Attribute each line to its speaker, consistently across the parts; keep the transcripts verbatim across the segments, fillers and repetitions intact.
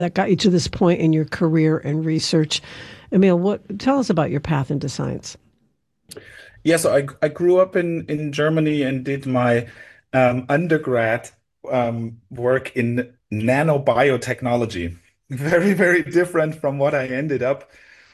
Speaker 1: that got you to this point in your career and research. Emil, what tell us about your path into science?
Speaker 2: Yeah, so I, I grew up in, in Germany and did my um, undergrad um, work in nanobiotechnology. Very, very different from what I ended up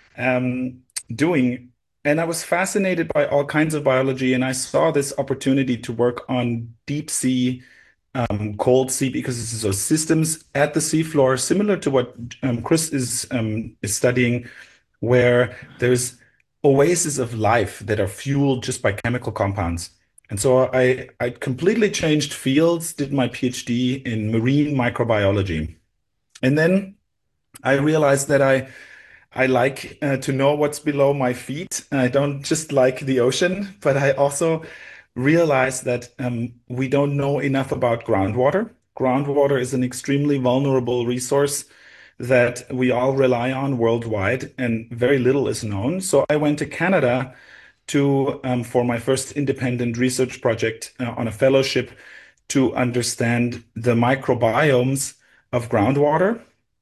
Speaker 2: um, doing. And I was fascinated by all kinds of biology, and I saw this opportunity to work on deep sea, um, cold sea ecosystems, so systems at the seafloor, similar to what um, Chris is um, is studying, where there's oases of life that are fueled just by chemical compounds. And so I, I completely changed fields, did my PhD in marine microbiology. And then I realized that I I like uh, to know what's below my feet. I don't just like the ocean, but I also realize that um, we don't know enough about groundwater. Groundwater is an extremely vulnerable resource that we all rely on worldwide, and very little is known. So I went to Canada to um, for my first independent research project uh, on a fellowship to understand the microbiomes of groundwater.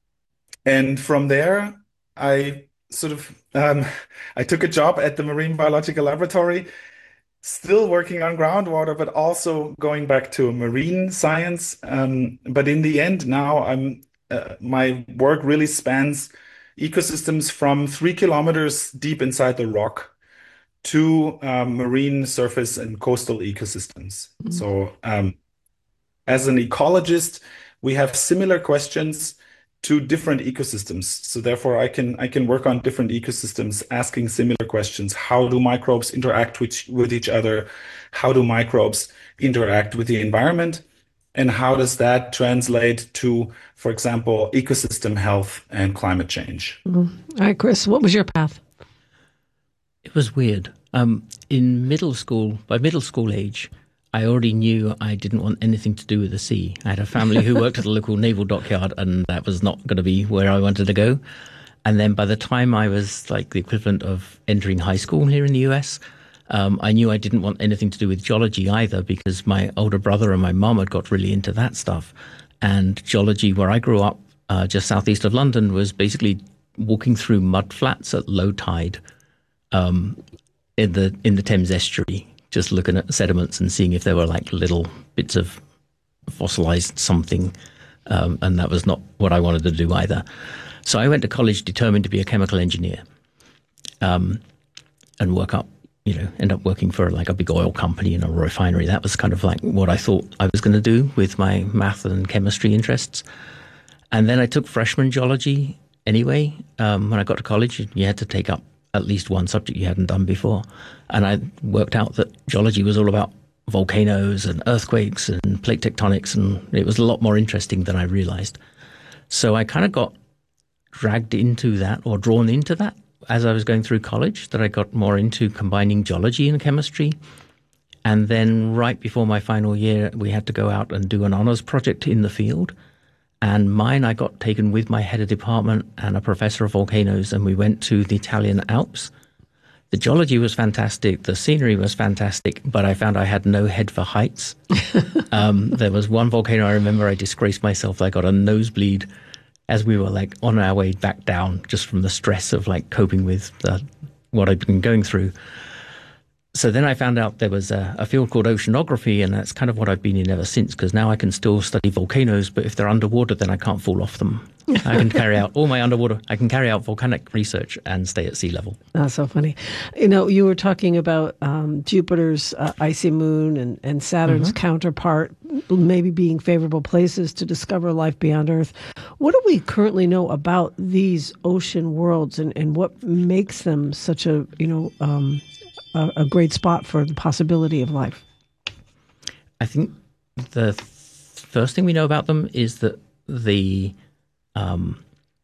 Speaker 2: And from there, I sort of um, I took a job at the Marine Biological Laboratory, still working on groundwater, but also going back to marine science. Um, but in the end, now I'm uh, my work really spans ecosystems from three kilometers deep inside the rock to um, marine surface and coastal ecosystems. So um, as an ecologist, we have similar questions to different ecosystems. So therefore, I can I can work on different ecosystems, asking similar questions. How do microbes interact with, with each other? How do microbes interact with the environment? And how does that translate to, for example, ecosystem health and climate change?
Speaker 1: Mhm. All right, Chris, what was your path?
Speaker 3: It was weird. Um, in middle school, by middle school age, I already knew I didn't want anything to do with the sea. I had a family who worked at the local naval dockyard, and that was not going to be where I wanted to go. And then by the time I was like the equivalent of entering high school here in the U S, um, I knew I didn't want anything to do with geology either, because my older brother and my mom had got really into that stuff. And geology, where I grew up, uh, just southeast of London, was basically walking through mud flats at low tide um, in the in the Thames estuary, just looking at sediments and seeing if there were like little bits of fossilized something. Um, and that was not what I wanted to do either. So I went to college determined to be a chemical engineer um, and work up, you know, end up working for like a big oil company in a refinery. That was kind of like what I thought I was going to do with my math and chemistry interests. And then I took freshman geology anyway. Um, when I got to college, you had to take up at least one subject you hadn't done before. And I worked out that geology was all about volcanoes and earthquakes and plate tectonics, and it was a lot more interesting than I realized. So I kind of got dragged into that, or drawn into that, as I was going through college, that I got more into combining geology and chemistry. And then right before my final year, we had to go out and do an honors project in the field. And mine, I got taken with my head of department and a professor of volcanoes, and we went to the Italian Alps. The geology was fantastic. The scenery was fantastic, but I found I had no head for heights. um, there was one volcano I remember I disgraced myself. I got a nosebleed as we were like on our way back down, just from the stress of like coping with uh, what I'd been going through. So then I found out there was a, a field called oceanography, and that's kind of what I've been in ever since, because now I can still study volcanoes, but if they're underwater, then I can't fall off them. I can carry out all my underwater, I can carry out volcanic research and stay at sea level.
Speaker 1: That's so funny. You know, you were talking about um, Jupiter's uh, icy moon and, and Saturn's mm-hmm. counterpart maybe being favorable places to discover life beyond Earth. What do we currently know about these ocean worlds, and, and what makes them such a, you know, um, a, a great spot for the possibility of life?
Speaker 3: I think the th- first thing we know about them is that the um,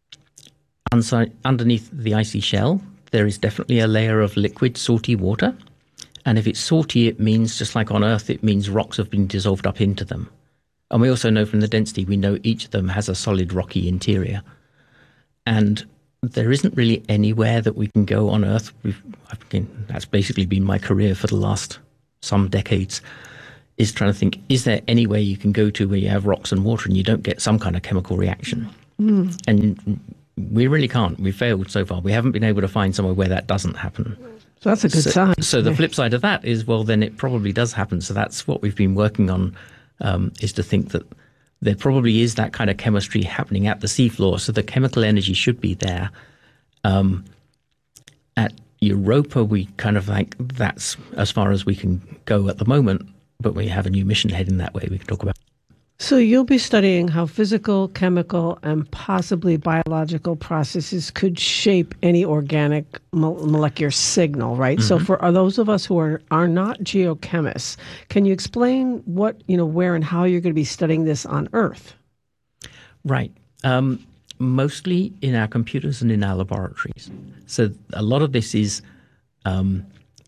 Speaker 3: unsi- underneath the icy shell, there is definitely a layer of liquid salty water. And if it's salty, it means, just like on Earth, it means rocks have been dissolved up into them. And we also know from the density, we know each of them has a solid rocky interior. And there isn't really anywhere that we can go on Earth. We've, I've been, that's basically been my career for the last some decades, is trying to think, is there any way you can go to where you have rocks and water and you don't get some kind of chemical reaction? And we really can't. We failed so far. We haven't been able to find somewhere where that doesn't happen.
Speaker 1: So that's a good
Speaker 3: so,
Speaker 1: sign.
Speaker 3: So the flip side of that is, well, then it probably does happen. So that's what we've been working on, um, is to think that there probably is that kind of chemistry happening at the seafloor. So the chemical energy should be there. Um, at Europa, we kind of like that's as far as we can go at the moment. But we have a new mission heading that way we can talk about.
Speaker 1: So you'll be studying how physical, chemical, and possibly biological processes could shape any organic mo- molecular signal, right? Mm-hmm. So for are those of us who are, are not geochemists, can you explain what, you know, where and how you're going to be studying this on Earth?
Speaker 3: Right. Um, mostly in our computers and in our laboratories. So a lot of this is um,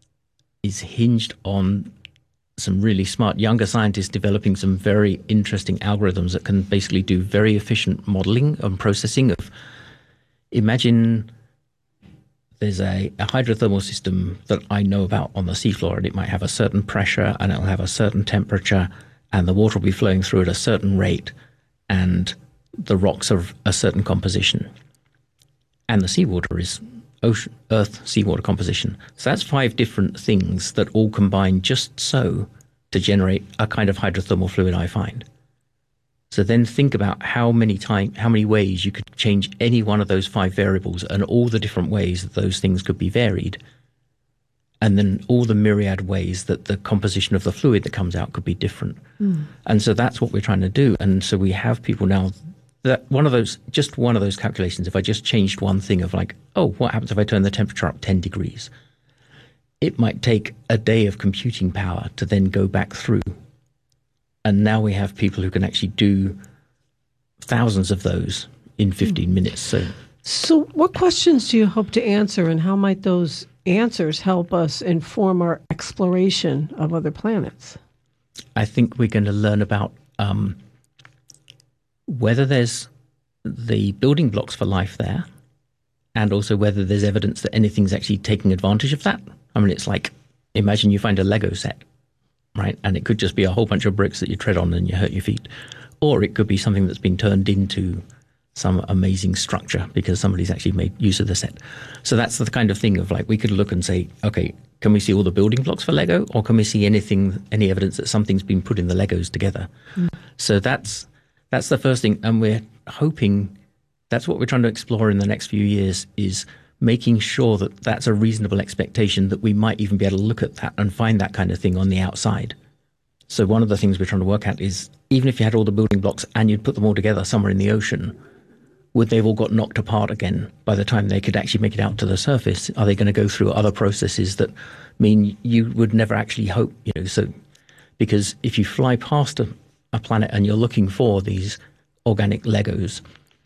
Speaker 3: is hinged on some really smart younger scientists developing some very interesting algorithms that can basically do very efficient modeling and processing of, imagine there's a, a hydrothermal system that I know about on the seafloor, and it might have a certain pressure and it'll have a certain temperature, and the water will be flowing through at a certain rate, and the rocks are of a certain composition. And the seawater is ocean, earth, seawater composition. So that's five different things that all combine just so to generate a kind of hydrothermal fluid I find. So then think about how many time, how many ways you could change any one of those five variables, and all the different ways that those things could be varied. And then all the myriad ways that the composition of the fluid that comes out could be different. Mm. And so that's what we're trying to do. And so we have people now that one of those, just one of those calculations, if I just changed one thing of like, oh, what happens if I turn the temperature up ten degrees? It might take a day of computing power to then go back through. And now we have people who can actually do thousands of those in fifteen minutes. So,
Speaker 1: so what questions do you hope to answer, and how might those answers help us inform our exploration of other planets?
Speaker 3: I think we're going to learn about um, whether there's the building blocks for life there, and also whether there's evidence that anything's actually taking advantage of that. I mean, it's like, imagine you find a Lego set, right? And it could just be a whole bunch of bricks that you tread on and you hurt your feet. Or it could be something that's been turned into some amazing structure because somebody's actually made use of the set. So that's the kind of thing of like, we could look and say, okay, can we see all the building blocks for Lego? Or can we see anything, any evidence that something's been put in the Legos together? Mm. So that's that's the first thing. And we're hoping, that's what we're trying to explore in the next few years, is making sure that that's a reasonable expectation that we might even be able to look at that and find that kind of thing on the outside. So one of the things we're trying to work at is, even if you had all the building blocks and you'd put them all together somewhere in the ocean, would they have all got knocked apart again by the time they could actually make it out to the surface? Are they going to go through other processes that mean you would never actually hope, you know, so because if you fly past a, a planet and you're looking for these organic Legos,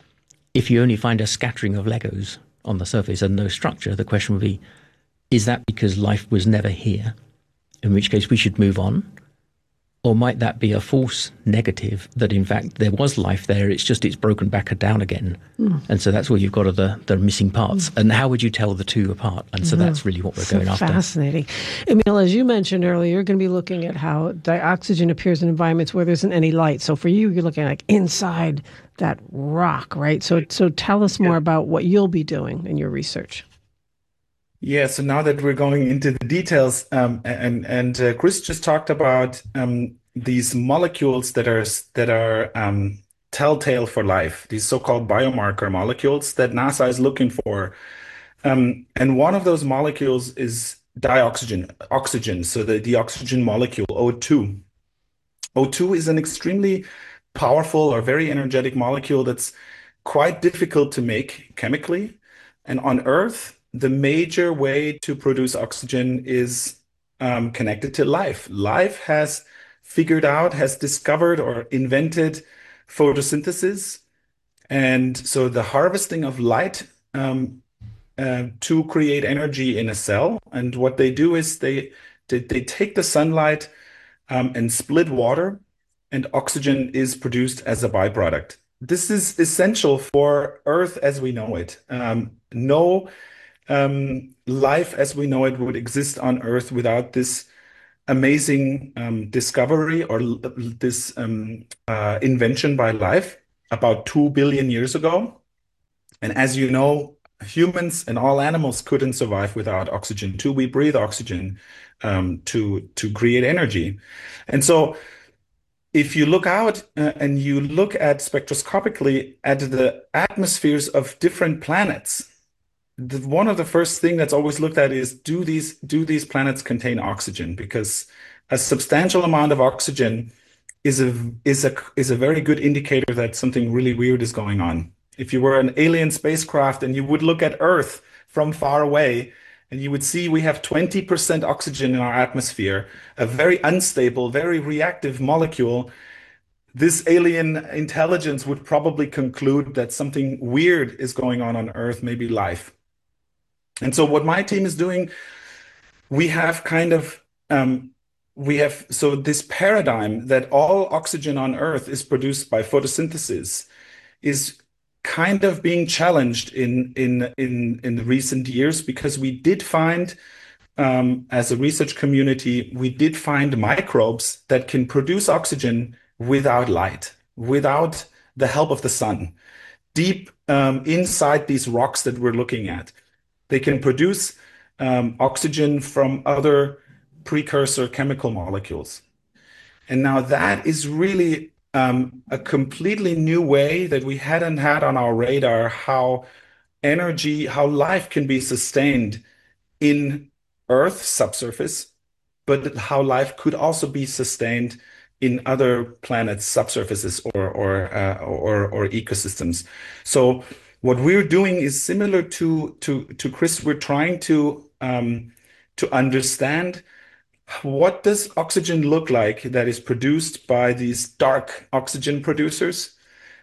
Speaker 3: if you only find a scattering of Legos on the surface and no structure, the question would be, is that because life was never here? In which case we should move on. Or might that be a false negative that in fact there was life there, it's just it's broken back and down again. Mm. And so that's where you've got all the, the missing parts. Mm. And how would you tell the two apart? And so mm. that's really what we're so going after.
Speaker 1: Fascinating. Emil, as you mentioned earlier, you're going to be looking at how dioxygen appears in environments where there isn't any light. So for you, you're looking like inside that rock, right? So so tell us more yeah. about what you'll be doing in your research.
Speaker 2: Yeah, so now that we're going into the details, um, and and uh, Chris just talked about um, these molecules that are that are um, telltale for life, these so-called biomarker molecules that NASA is looking for, um, and one of those molecules is dioxygen, oxygen. So the the oxygen molecule O two. O two is an extremely powerful or very energetic molecule that's quite difficult to make chemically, and on Earth, the major way to produce oxygen is um, connected to life. Life has figured out, has discovered or invented photosynthesis. And so the harvesting of light um, uh, to create energy in a cell. And what they do is they, they, they take the sunlight um, and split water, and oxygen is produced as a byproduct. This is essential for Earth as we know it. Um, no Um, life as we know it would exist on Earth without this amazing um, discovery or this um, uh, invention by life. about two billion years ago. And as you know, humans and all animals couldn't survive without oxygen too. We breathe oxygen um, to, to create energy. And so if you look out uh, and you look at spectroscopically at the atmospheres of different planets, the, one of the first thing that's always looked at is do these do these planets contain oxygen? Because a substantial amount of oxygen is a is a is a very good indicator that something really weird is going on. If you were an alien spacecraft and you would look at Earth from far away, and you would see we have twenty percent oxygen in our atmosphere, a very unstable, very reactive molecule, this alien intelligence would probably conclude that something weird is going on on Earth, maybe life. And so what my team is doing, we have kind of, um, we have, so this paradigm that all oxygen on Earth is produced by photosynthesis is kind of being challenged in in in in the recent years, because we did find, um, as a research community, we did find microbes that can produce oxygen without light, without the help of the sun, deep um, inside these rocks that we're looking at. They can produce um, oxygen from other precursor chemical molecules. And now that is really Um, a completely new way that we hadn't had on our radar, how energy, how life can be sustained in Earth's subsurface, but how life could also be sustained in other planets' subsurfaces or or uh, or, or ecosystems. So what we're doing is similar to to to Chris. We're trying to um, to understand, what does oxygen look like that is produced by these dark oxygen producers?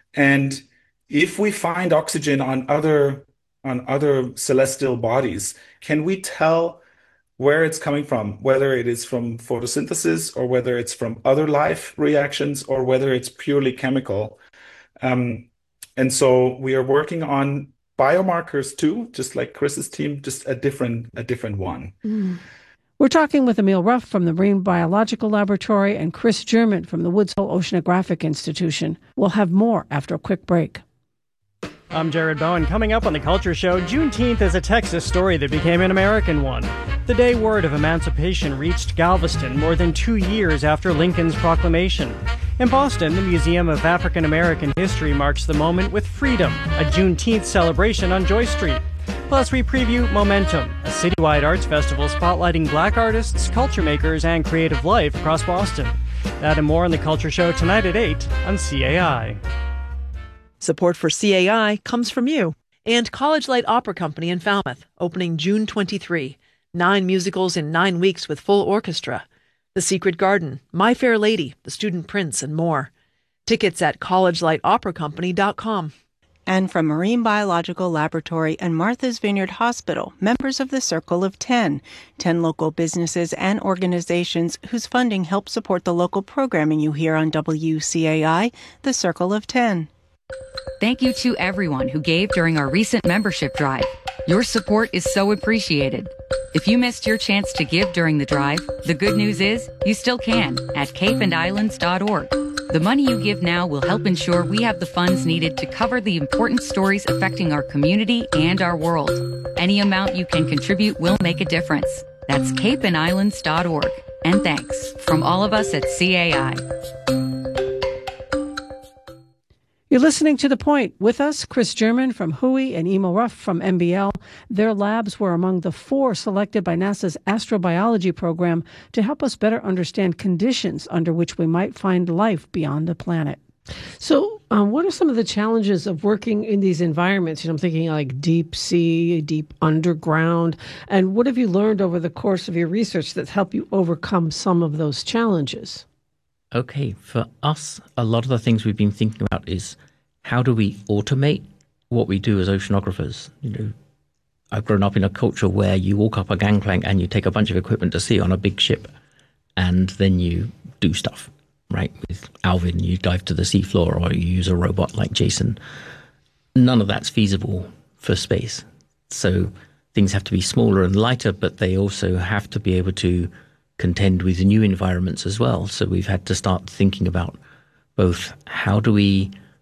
Speaker 2: And if we find oxygen on other on other celestial bodies, can we tell where it's coming from, whether it is from photosynthesis or whether it's from other life reactions or whether it's purely chemical? Um, and so we are working on biomarkers too, just like Chris's team, just a different a different one.
Speaker 1: Mm. We're talking with Emil Ruff from the Marine Biological Laboratory and Chris German from the Woods Hole Oceanographic Institution. We'll have more after a quick break.
Speaker 4: I'm Jared Bowen. Coming up on The Culture Show, Juneteenth is a Texas story that became an American one. The day word of emancipation reached Galveston more than two years after Lincoln's proclamation. In Boston, the Museum of African American History marks the moment with Freedom, a Juneteenth celebration on Joy Street. Plus, we preview Momentum, a citywide arts festival spotlighting black artists, culture makers, and creative life across Boston. That and more on The Culture Show tonight at eight on C A I.
Speaker 5: Support for C A I comes from you and College Light Opera Company in Falmouth, opening June twenty-third. Nine musicals in nine weeks with full orchestra. The Secret Garden, My Fair Lady, The Student Prince, and more. Tickets at college light opera company dot com.
Speaker 6: And from Marine Biological Laboratory and Martha's Vineyard Hospital, members of the Circle of Ten, ten local businesses and organizations whose funding helps support the local programming you hear on W C A I, the Circle of Ten.
Speaker 7: Thank you to everyone who gave during our recent membership drive. Your support is so appreciated. If you missed your chance to give during the drive, the good news is you still can at cape and islands dot org. The money you give now will help ensure we have the funds needed to cover the important stories affecting our community and our world. Any amount you can contribute will make a difference. That's cape and islands dot org. And thanks from all of us at C A I.
Speaker 1: You're listening to The Point. With us, Chris German from W H O I and Emil Ruff from M B L. Their labs were among the four selected by NASA's astrobiology program to help us better understand conditions under which we might find life beyond the planet. So um, what are some of the challenges of working in these environments? You know, I'm thinking like deep sea, deep underground. And what have you learned over the course of your research that's helped you overcome some of those challenges?
Speaker 3: Okay, for us, a lot of the things we've been thinking about is how do we automate what we do as oceanographers? You know, I've grown up in a culture where you walk up a gangplank and you take a bunch of equipment to sea on a big ship, and then you do stuff, right? With Alvin, you dive to the seafloor or you use a robot like Jason. None of that's feasible for space. So things have to be smaller and lighter, but they also have to be able to contend with new environments as well. So we've had to start thinking about both how do we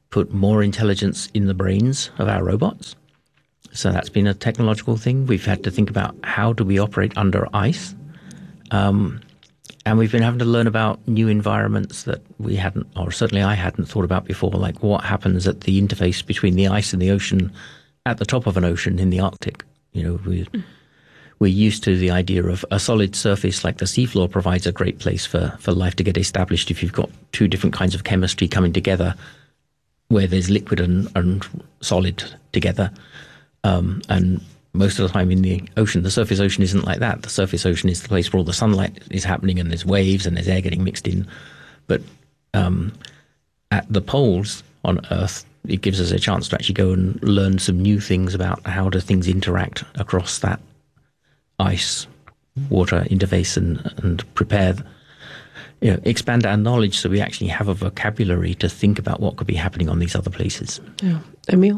Speaker 3: put more intelligence in the brains of our robots. So that's been a technological thing. We've had to think about how do we operate under ice. Um, and we've been having to learn about new environments that we hadn't, or certainly I hadn't thought about before, like what happens at the interface between the ice and the ocean at the top of an ocean in the Arctic. You know, we, we're used to the idea of a solid surface like the seafloor provides a great place for, for life to get established if you've got two different kinds of chemistry coming together where there's liquid and, and solid together. Um, and most of the time in the ocean, the surface ocean isn't like that. The surface ocean is the place where all the sunlight is happening and there's waves and there's air getting mixed in. But um, at the poles on Earth, it gives us a chance to actually go and learn some new things about how do things interact across that ice water interface and, and prepare, you know, expand our knowledge so we actually have a vocabulary to think about what could be happening on these other places.
Speaker 1: Yeah. Emil?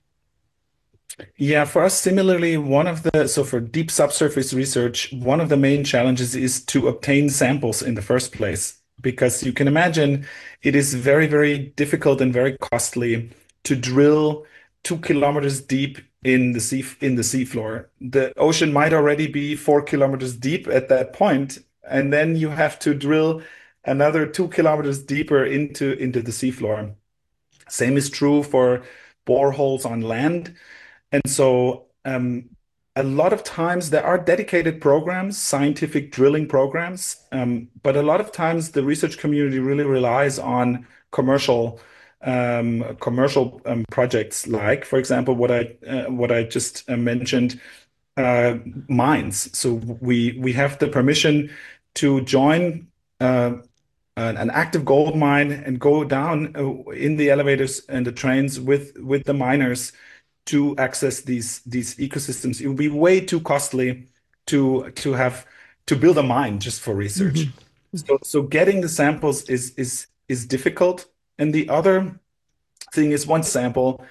Speaker 2: Yeah, for us, similarly, one of the, so for deep subsurface research, one of the main challenges is to obtain samples in the first place, because you can imagine it is very, very difficult and very costly to drill two kilometers deep in the sea, in the seafloor. The ocean might already be four kilometers deep at that point, and then you have to drill another two kilometers deeper into, into the seafloor. Same is true for boreholes on land. And so um, a lot of times there are dedicated programs, scientific drilling programs, um, but a lot of times the research community really relies on commercial um, commercial um, projects, like, for example, what I uh, what I just uh, mentioned, uh, mines. So we we have the permission to join uh, an, an active gold mine and go down uh, in the elevators and the trains with with the miners to access these these ecosystems. It would be way too costly to to have to build a mine just for research. Mm-hmm. So so getting the samples is is is difficult. And the other thing is, one sample,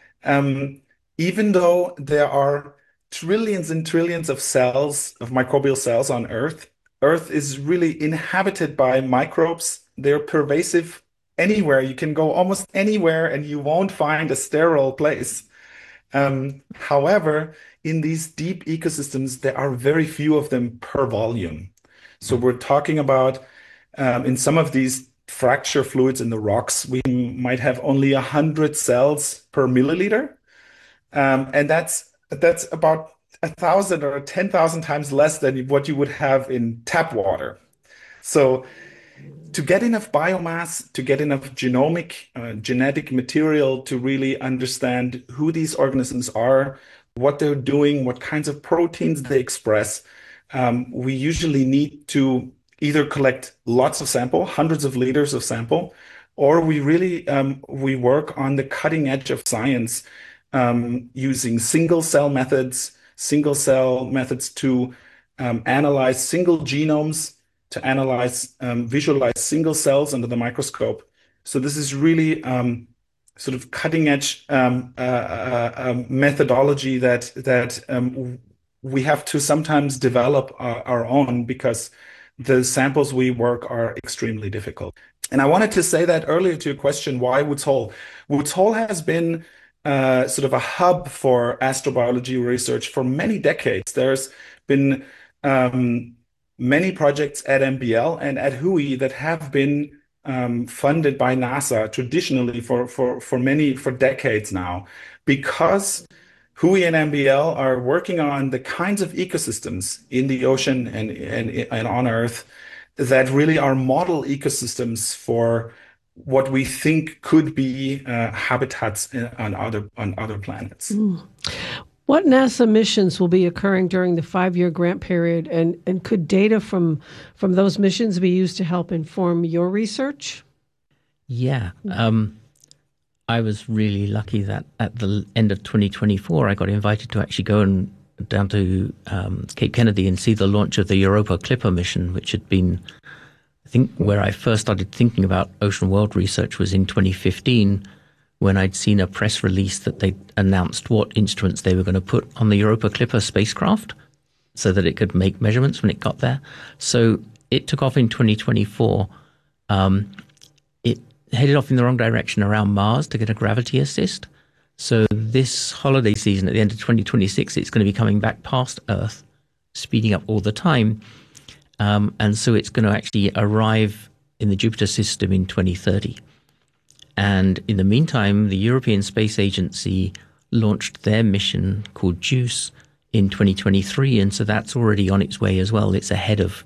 Speaker 2: um, even though there are trillions and trillions of cells, of microbial cells on Earth, Earth is really inhabited by microbes. They're pervasive anywhere. You can go almost anywhere and you won't find a sterile place. Um, however, in these deep ecosystems, there are very few of them per volume. So we're talking about, um, in some of these fracture fluids in the rocks, we might have only one hundred cells per milliliter. Um, and that's that's about one thousand or ten thousand times less than what you would have in tap water. So to get enough biomass, to get enough genomic, uh, genetic material to really understand who these organisms are, what they're doing, what kinds of proteins they express, um, we usually need to either collect lots of sample, hundreds of liters of sample, or we really um, we work on the cutting edge of science um, using single cell methods, single cell methods to um, analyze single genomes, to analyze, um, visualize single cells under the microscope. So this is really um, sort of cutting edge um, uh, uh, uh, methodology that that um, we have to sometimes develop our, our own, because the samples we work are extremely difficult. And I wanted to say that earlier to your question, why Woods Hole? Woods Hole has been uh, sort of a hub for astrobiology research for many decades. There's been um, many projects at M B L and at W H O that have been um, funded by NASA traditionally for, for, for many, for decades now, because W H O and M B L are working on the kinds of ecosystems in the ocean and, and, and on Earth that really are model ecosystems for what we think could be uh, habitats on other on other planets.
Speaker 1: Mm. What NASA missions will be occurring during the five-year grant period, and, and could data from from those missions be used to help inform your research?
Speaker 3: Yeah. Um, I was really lucky that at the end of twenty twenty-four, I got invited to actually go and down to um, Cape Kennedy and see the launch of the Europa Clipper mission, which had been, I think, where I first started thinking about ocean world research was in twenty fifteen, when I'd seen a press release that they announced what instruments they were going to put on the Europa Clipper spacecraft so that it could make measurements when it got there. So it took off in twenty twenty-four. Um, it headed off in the wrong direction around Mars to get a gravity assist. So this holiday season at the end of twenty twenty-six, it's going to be coming back past Earth, speeding up all the time. Um, and so it's going to actually arrive in the Jupiter system in twenty thirty. And in the meantime, the European Space Agency launched their mission called JUICE in twenty twenty-three. And so that's already on its way as well. It's ahead of,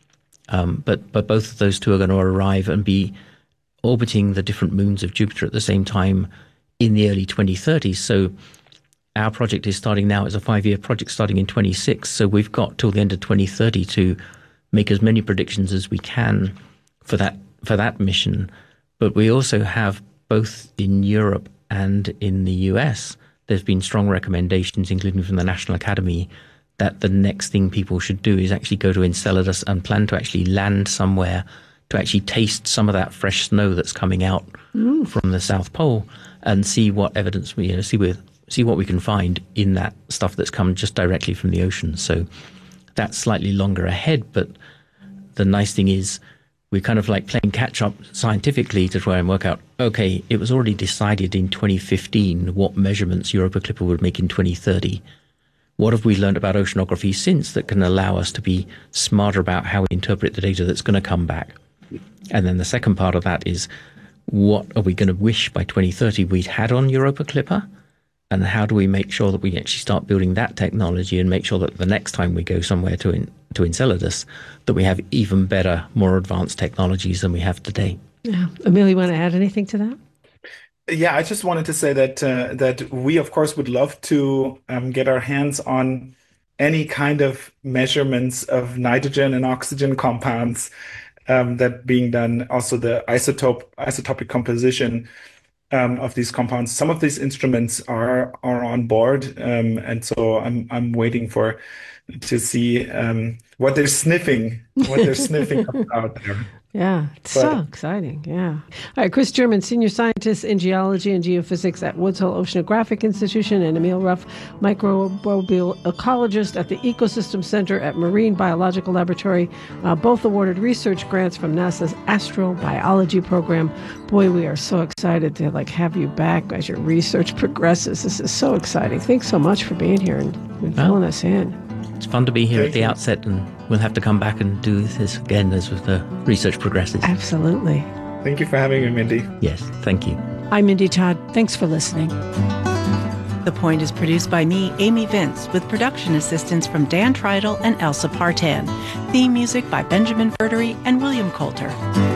Speaker 3: um, but, but both of those two are going to arrive and be orbiting the different moons of Jupiter at the same time in the early twenty thirties. So our project is starting now as a five-year project starting in twenty-six. So we've got till the end of twenty thirty to make as many predictions as we can for that for that mission. But we also have, both in Europe and in the U S, there's been strong recommendations, including from the National Academy, that the next thing people should do is actually go to Enceladus and plan to actually land somewhere to actually taste some of that fresh snow that's coming out mm. from the South Pole and see what evidence we, you know, see with, see what we can find in that stuff that's come just directly from the ocean. So that's slightly longer ahead, but the nice thing is we're kind of like playing catch up scientifically to try and work out, okay, it was already decided in twenty fifteen what measurements Europa Clipper would make in twenty thirty. What have we learned about oceanography since that can allow us to be smarter about how we interpret the data that's going to come back? And then the second part of that is, what are we going to wish by twenty thirty we'd had on Europa Clipper? And how do we make sure that we actually start building that technology and make sure that the next time we go somewhere to in, to Enceladus, that we have even better, more advanced technologies than we have today?
Speaker 1: Yeah. Emil, you want to add anything to that?
Speaker 2: Yeah, I just wanted to say that uh, that we, of course, would love to um, get our hands on any kind of measurements of nitrogen and oxygen compounds um, that being done. Also, the isotope isotopic composition Um, of these compounds. Some of these instruments are are on board, um, and so I'm I'm waiting for to see um, what they're sniffing, what they're sniffing out there.
Speaker 1: Yeah, it's
Speaker 2: But-
Speaker 1: so exciting. Yeah. All right, Chris German, Senior Scientist in Geology and Geophysics at Woods Hole Oceanographic Institution, and Emil Ruff, Microbial Ecologist at the Ecosystem Center at Marine Biological Laboratory, uh, both awarded research grants from NASA's Astrobiology program. Boy, we are so excited to like have you back as your research progresses. This is so exciting. Thanks so much for being here and, and
Speaker 3: Well,
Speaker 1: filling us in.
Speaker 3: It's fun to be here
Speaker 2: Thank
Speaker 3: at the
Speaker 2: you.
Speaker 3: outset, and we'll have to come back and do this again as the research progresses.
Speaker 1: Absolutely.
Speaker 2: Thank you for having me, Mindy.
Speaker 3: Yes, thank you.
Speaker 6: I'm Mindy Todd. Thanks for listening. The Point is produced by me, Amy Vince, with production assistance from Dan Treidel and Elsa Partan. Theme music by Benjamin Verdery and William Coulter.